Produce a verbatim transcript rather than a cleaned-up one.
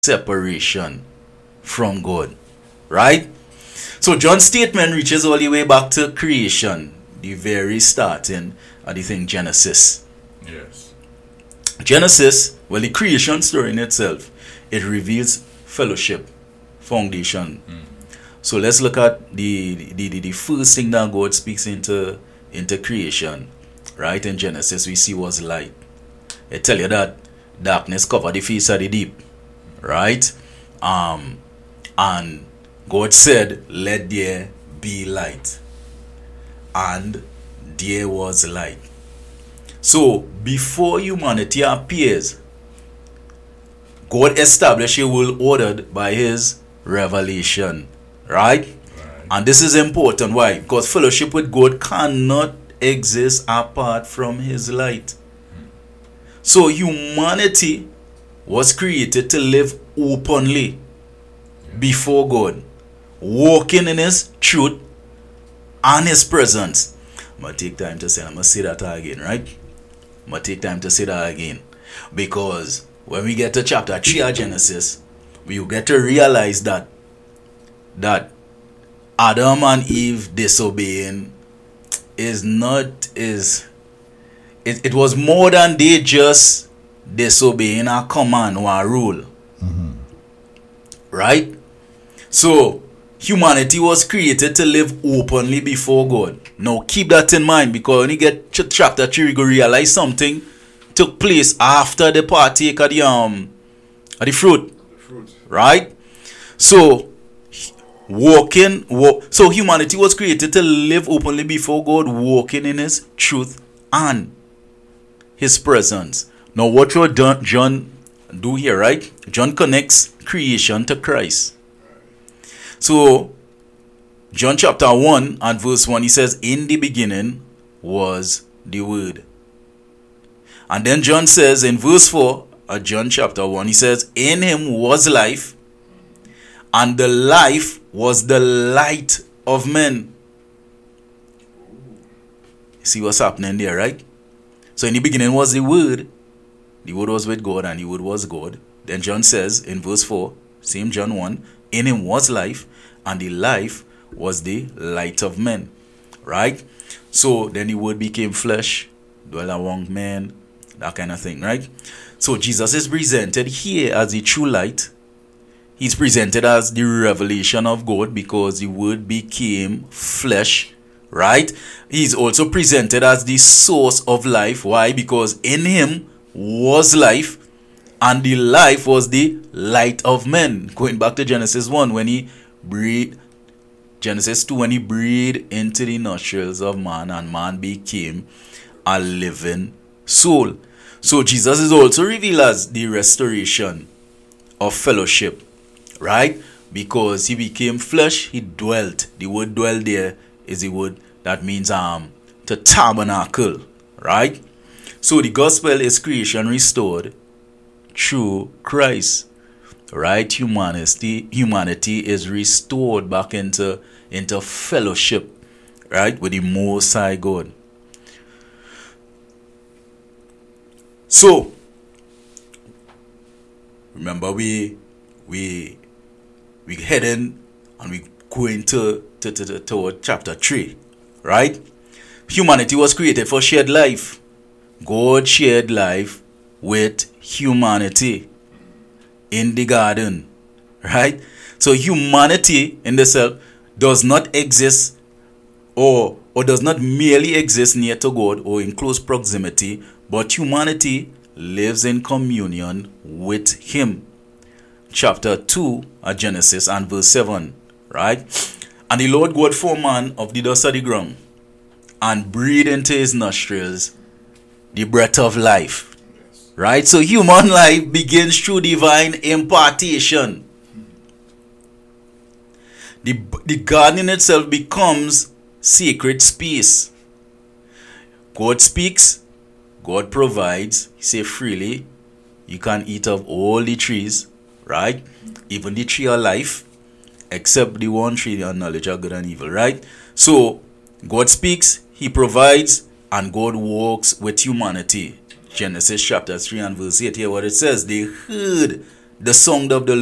separation from God. Right? So John's statement reaches all the way back to creation, the very starting of the thing Genesis. Yes. Genesis, well, the creation story in itself, it reveals fellowship, foundation. Mm. So let's look at the, the, the, the first thing that God speaks into, into creation. Right? In Genesis, we see was light. I tell you that darkness covered the face of the deep. Right? Um, and God said, let there be light. And there was light. So, before humanity appears, God established a world ordered by his revelation. Right? Right. And this is important. Why? Because fellowship with God cannot exist apart from his light. So, humanity was created to live openly before God, walking in his truth and his presence. I'm going to take time to say, I'm going to say that again, right? I'm going to take time to say that again. Because when we get to chapter three of Genesis, we get to realize that that Adam and Eve disobeying is not, is, it, it was more than they just disobeying a command or a rule. Mm-hmm. Right? So, humanity was created to live openly before God. Now, keep that in mind, because when you get to chapter three, you go realize something took place after the partake of the, um, of the fruit. The fruit. Right? So, walking, walk, so humanity was created to live openly before God, walking in his truth and his presence. Now, what will John do here, right? John connects creation to Christ. So, John chapter one and verse one, he says, in the beginning was the Word. And then John says in verse four of John chapter one, he says, in him was life, and the life was the light of men. See what's happening there, right? So in the beginning was the Word. The Word was with God, and the Word was God. Then John says in verse four, same John one, in him was life, and the life was the light of men. Right? So then the Word became flesh, dwelt among men, that kind of thing, right? So Jesus is presented here as the true light. He's presented as the revelation of God because the Word became flesh, right? He's also presented as the source of life. Why? Because in him was life, and the life was the light of men. Going back to Genesis one, when he breathed, Genesis two, when he breathed into the nostrils of man, and man became a living soul. So Jesus is also revealed as the restoration of fellowship, right? Because he became flesh, he dwelt. The word dwell there is the word that means um to tabernacle, right? So the gospel is creation restored through Christ, right? Humanity, humanity is restored back into, into fellowship, right, with the Most High God. So, remember we we we heading and we going to to, to, to toward chapter three, right? Humanity was created for shared life. God shared life with humanity in the garden, right? So humanity in the self does not exist or or does not merely exist near to God or in close proximity, but humanity lives in communion with him. Chapter two of Genesis and verse seven, right? And the Lord God formed man of the dust of the ground and breathed into his nostrils the breath of life, right? So human life begins through divine impartation. The, the garden in itself becomes sacred space. God speaks, God provides. He says freely, you can eat of all the trees, right? Even the tree of life, except the one tree of knowledge of good and evil, right? So God speaks, he provides, and God walks with humanity. Genesis chapter three and verse eight, here what it says, they heard the sound of the